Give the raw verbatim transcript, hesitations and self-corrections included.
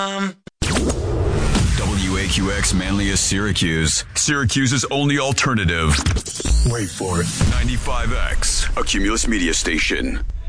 W A Q X Manlius Syracuse. Syracuse's only alternative. Wait for it. ninety-five X, a Cumulus media station.